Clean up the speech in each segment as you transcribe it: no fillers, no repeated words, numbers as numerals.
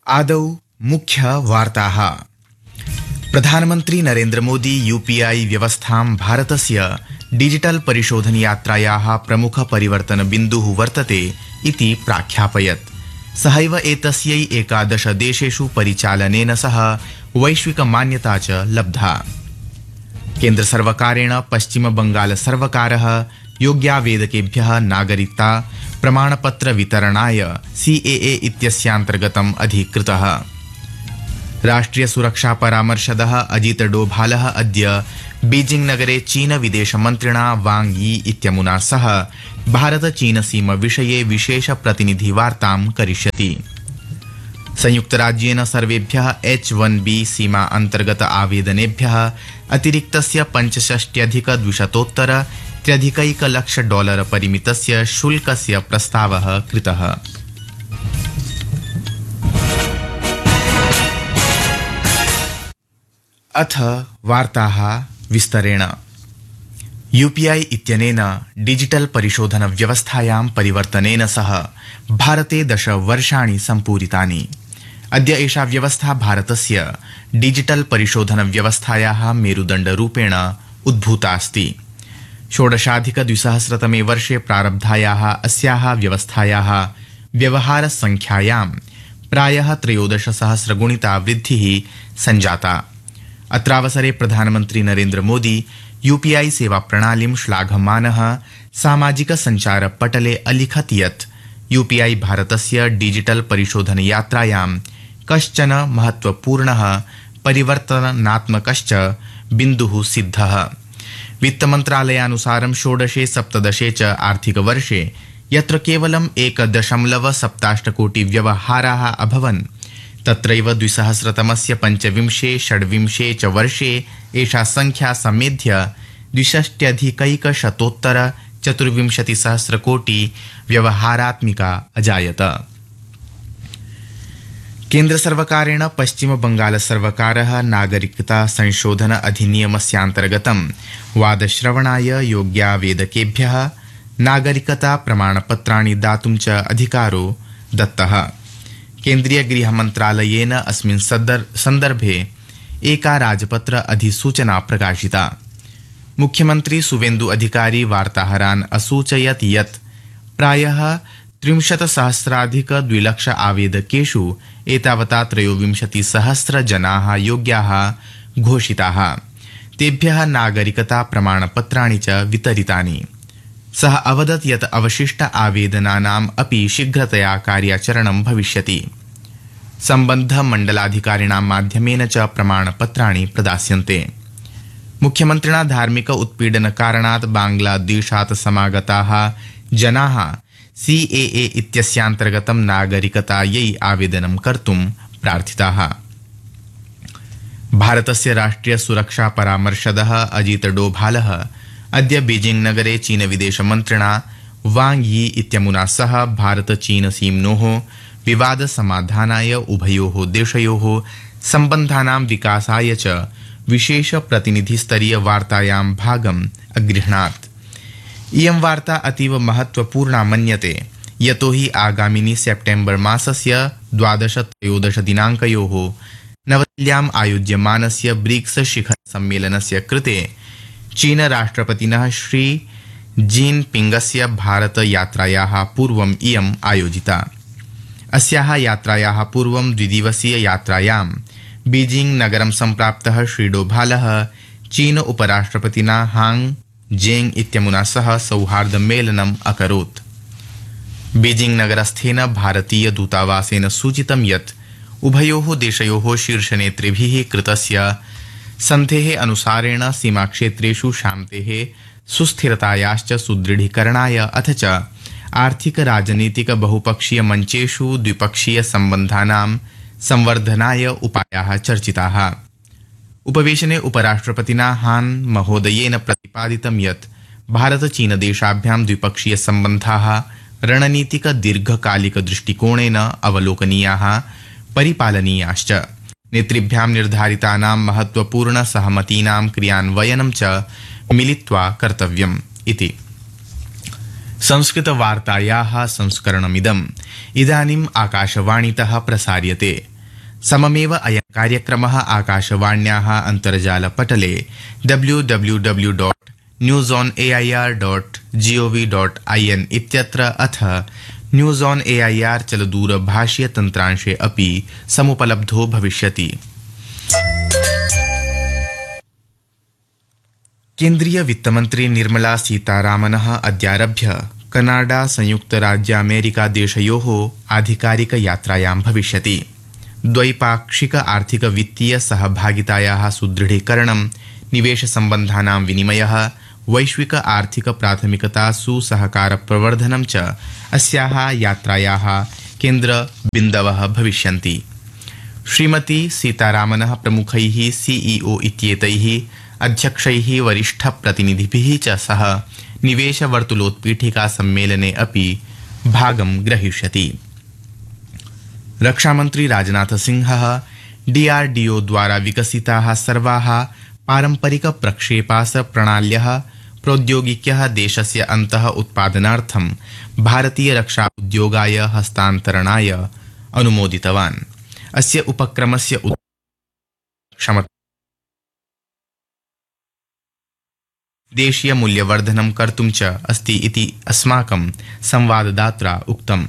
आदौ मुख्यवार्ताः। प्रधानमन्त्री नरेन्द्र मोदी यूपीआई व्यवस्थां भारतस्य डिजिटल परिशोधन यात्रायाः प्रमुख परिवर्तन बिन्दुः वर्तते इति प्राख्यापयत्। सहैव एतस्यै 11 देशेषु परिचालनेन सह वैश्विक मान्यता च लब्धा। केन्द्रसर्वकारेण पश्चिम बंगाल सर्वकारः योग्यावेदकेभ्यः नागरिकता प्रमाणपत्र वितरणाय CAA इत्यस्यान्तर्गतम् अधिकृतः। राष्ट्रिय सुरक्षा परामर्शदः अजित डोभालः अद्य बीजिंग नगरे चीन विदेशमन्त्रिणा वांग यी इत्यमुना सह भारत चीन सीमा विषये विशेष प्रतिनिधिवार्तां करिष्यति। संयुक्तराज्येन सर्वेभ्यः H1B सीमा अन्तर्गत आवेदनेभ्यः अतिरिक्तस्य 65,200,000 $3.1 परिमितस्य शुल्कस्य प्रस्तावः कृतः। अथ वार्ताः विस्तरेण। यूपीआई इत्यनेन डिजिटल परिशोधन व्यवस्थायां परिवर्तनेन सह भारते 10 वर्षाणि सम्पूरितानि। अद्य एषा व्यवस्था भारतस्य डिजिटल परिशोधन व्यवस्थायाः मेरुदण्डरूपेण उद्भूता अस्ति। 16अधिक-2000 वर्षे प्रारब्धायाः अस्याः व्यवस्थायाः व्यवहारसङ्ख्यायां प्रायः 13,000 गुणिता वृद्धिः सञ्जाता। अत्रावसरे प्रधानमन्त्री नरेन्द्र मोदी यूपीआई सेवा प्रणालीं श्लाघमानः सामाजिक सञ्चार पटले अलिखत् यत् यूपीआई भारतस्य डिजिटल परिशोधन यात्रायां कश्चन महत्वपूर्णः परिवर्तनात्मकश्च बिन्दुः सिद्धः। वित्तमन्त्रालयानुसारं 16-17 च आर्थिकवर्षे यत्र केवलं 1.78 कोटि व्यवहाराः अभवन्, तत्रैव 2000तमस्य 25-26 च वर्षे एषा संख्या समेध्य 62,124 कोटि व्यवहारात्मिका अजायत। केन्द्रसर्वकारेण पश्चिम बंगाल सर्वकारः नागरिकता संशोधन अधिनियमस्यान्तर्गतं वादश्रवणाय योग्यावेदकेभ्यः नागरिकता प्रमाणपत्राणि दातुं च अधिकारो दत्तः। केन्द्रीय गृहमन्त्रालयेन अस्मिन् सन्दर्भे एका राजपत्र अधिसूचना प्रकाशिता। मुख्यमन्त्री सुवेन्दु अधिकारी वार्ताहरान् असूचयत् यत् प्रायः 63,000-200,000 आवेदकेषु एतावता 23,000 जनाः योग्याः घोषिताः। तेभ्यः नागरिकता प्रमाणपत्राणि च वितरितानि। सः अवदत् यत् अवशिष्ट आवेदनानाम् अपि शीघ्रतया कार्याचरणं भविष्यति। सम्बन्धमण्डलाधिकारिणां माध्यमेन च प्रमाणपत्राणि प्रदास्यन्ते। मुख्यमन्त्रिणा धार्मिक उत्पीडनकारणात् बांग्लादेशात् समागताः जनाः CAA इत्यस्यान्तर्गतं नागरिकतायै आवेदनं कर्तुं प्रार्थिताः। भारतस्य राष्ट्रिय सुरक्षा परामर्शदः अजित डोभालः अद्य बीजिंग नगरे चीन विदेशमन्त्रिणा वांग यी इत्यमुना सह भारत चीन सीम्नोः विवाद समाधानाय उभयोः देशयोः सम्बन्धानां विकासाय च विशेष प्रतिनिधिस्तरीय वार्तायां भागम् अगृह्णात्। इयं वार्ता अतीव महत्वपूर्णा मन्यते, यतो हि आगामिनि सेप्टेम्बर मासस्य 12-13 दिनाङ्कयोः नवदिल्ल्याम् आयोज्यमानस्य ब्रिक्स शिखर सम्मेलनस्य कृते चीन राष्ट्रपतिनः श्री जिनपिंगस्य भारत यात्रायाः पूर्वम् इयम् आयोजिता। अस्याः यात्रायाः पूर्वं द्विदिवसीय यात्रायां बीजिंग नगरं सम्प्राप्तः श्री डोभालः चीन उपराष्ट्रपतिना हांग जेंग इत्यमुना सह सौहार्दमेलनम् अकरोत्। बीजिंग नगरस्थेन भारतीय दूतावासेन सूचितं यत् उभयोः देशयोः शीर्षनेतृभिः कृतस्य सन्धेः अनुसारेण सीमाक्षेत्रेषु शान्तेः सुस्थिरतायाश्च सुदृढीकरणाय अथ च आर्थिक राजनीतिक बहुपक्षीय मञ्चेषु द्विपक्षीय सम्बन्धानां संवर्धनाय उपायाः चर्चिताः। उपवेशने उपराष्ट्रपतिना हान महोदयेन प्रतिपादितं यत् भारत चीन देशाभ्यां द्विपक्षीय सम्बन्धाः रणनीतिक दीर्घकालिक दृष्टिकोणेन अवलोकनीयाः परिपालनीयाश्च। नेतृभ्यां निर्धारितानां महत्वपूर्ण सहमतीनां क्रियान्वयनं च मिलित्वा कर्तव्यम् इति। संस्कृतवार्तायाः संस्करणमिदम् इदानीम् आकाशवाणीतः प्रसार्यते। सममेव अयं कार्यक्रमः आकाशवाण्याः अन्तर्जालपटले www.newsonair.gov.in इत्यत्र अथ न्यूज़ ऑन एआईआर चलदूरभाषीय तन्त्रांशे अपि समुपलब्धो भविष्यति। केन्द्रीय वित्तमन्त्री निर्मला सीतारामनः अद्यारभ्य कनाडा संयुक्तराज्यामेरिका देशयोः आधिकारिक यात्रायां भविष्यति। द्वैपाक्षिक आर्थिक वित्तीय सहभागितायाः सुदृढीकरणं, निवेश सम्बन्धानां विनिमयः, वैश्विक आर्थिक प्राथमिकतासु सहकार प्रवर्धनं च अस्याः यात्रायाः केन्द्रबिन्दवः भविष्यन्ति। श्रीमती सीतारामनः प्रमुखैः सीईओ इत्येतैः अध्यक्षैः वरिष्ठप्रतिनिधिभिः च सह निवेशवर्तुलोत्पीठिका सम्मेलने अपि भागं ग्रहीष्यति। रक्षामन्त्री राजनाथ सिंहः डीआरडीओ द्वारा विकसिताः सर्वाः पारम्परिक प्रक्षेपास प्रणाल्यः प्रौद्योगिक्यः देशस्य अन्तः उत्पादनार्थं भारतीय रक्षा उद्योगाय हस्तान्तरणाय अनुमोदितवान्। अस्य उपक्रमस्य क्षमता देशीय मूल्यवर्धनं कर्तुं च अस्ति इति अस्माकं संवाददात्रा उक्तम्।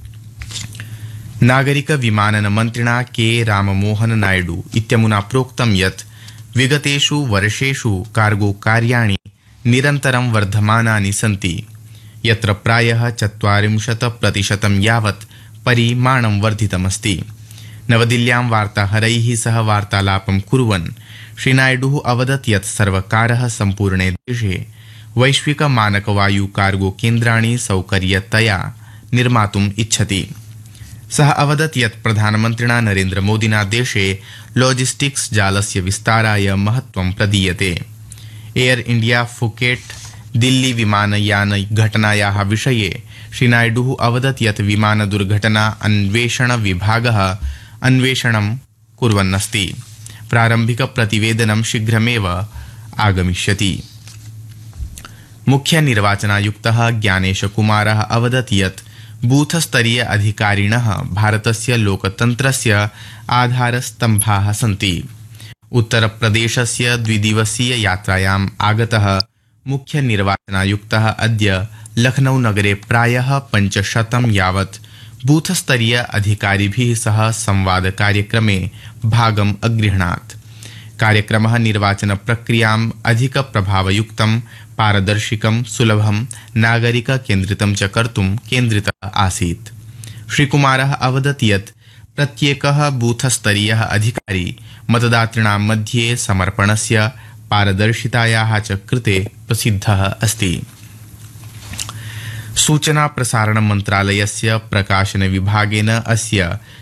नागरिक विमानन मन्त्रिणा के राममोहन नायडू इत्यमुना प्रोक्तं यत् विगतेषु वर्षेषु कार्गो कार्याणि निरन्तरं वर्धमानानि सन्ति, यत्र प्रायः 40% यावत् परिमाणं वर्धितमस्ति। नवदिल्ल्यां वार्ताहरैः सह वार्तालापं कुर्वन् श्रीनायडू अवदत् यत् सर्वकारः सम्पूर्णे देशे वैश्विक मानकवायु कार्गो केन्द्राणि सौकर्यतया निर्मातुम् इच्छति। सः अवदत् यत् प्रधानमन्त्रिणा नरेन्द्रमोदिना देशे लॉजिस्टिक्स जालस्य विस्ताराय महत्त्वं प्रदीयते। एयर इंडिया फुकेट दिल्ली विमानयान घटनायाः विषये श्रीनायडू अवदत् यत् विमानदुर्घटना अन्वेषण विभागः अन्वेषणं कुर्वन्नस्ति। प्रारम्भिक प्रतिवेदनं शीघ्रमेव आगमिष्यति। मुख्य निर्वाचनायुक्तः ज्ञानेशकुमारः अवदत् यत् बूथस्तरीय अधिकारिणः भारतस्य लोकतन्त्रस्य आधारस्तम्भाः सन्ति। उत्तरप्रदेशस्य द्विदिवसीय यात्रायाम् आगतः मुख्य निर्वाचनायुक्तः अद्य लखनऊ नगरे प्रायः 500 यावत् बूथस्तरीय अधिकारिभिः सह संवादकार्यक्रमे भागम् अगृह्णात्। कार्यक्रमः निर्वाचन प्रक्रियाम् अधिक प्रभावयुक्तं, पारदर्शिकं, सुलभं, नागरिक केन्द्रितं च कर्तुं केन्द्रितः आसीत्। श्रीकुमारः अवदत् यत् प्रत्येकः बूथस्तरीयः अधिकारी मतदातॄणां मध्ये समर्पणस्य, पारदर्शितायाः च कृते प्रसिद्धः अस्ति। सूचना प्रसारण मन्त्रालयस्य प्रकाशन विभागेन अस्य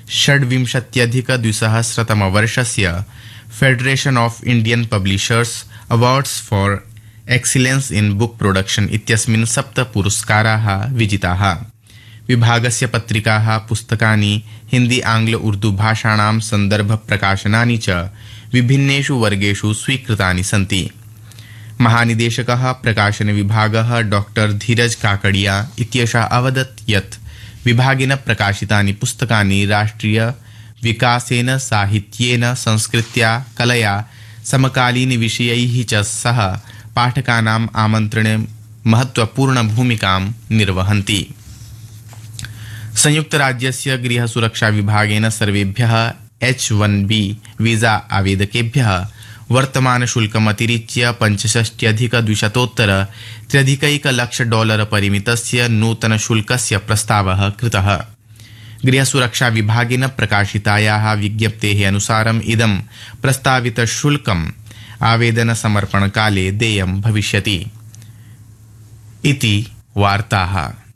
26-2000 वर्षस्य federation of Indian publishers awards for excellence in book production इत्यस्मिन् 7 पुरस्काराः विजिताः। विभागस्य पत्रिकाः, पुस्तकानि, हिंदी आंग्ल उर्दू भाषाणां सन्दर्भ प्रकाशनानि च विभिन्नेषु वर्गेषु स्वीकृतानि सन्ति। महानिदेशकः प्रकाशन विभागः डॉक्टर धीरज काकड़िया इत्येषः अवदत् यत् विभागेन प्रकाशितानि पुस्तकानि राष्ट्रिय विकासेन, साहित्येन, संस्कृत्या, कलया, समकालीन विषयैः च सह पाठकानाम् आमन्त्रणे महत्वपूर्ण भूमिकां निर्वहन्ति। संयुक्तराज्यस्य गृह सुरक्षा विभागेन सर्वेभ्यः H1B वीजा आवेदकेभ्यः वर्तमान शुल्कमतिरिच्य $65,200 परिमितस्य नूतन शुल्कस्य प्रस्तावः कृतः। गृह सुरक्षा विभागेन प्रकाशितायाः विज्ञप्तेः अनुसारम् इदं प्रस्तावित शुल्कम् आवेदन समर्पणकाले देयं भविष्यति इति वार्ताः।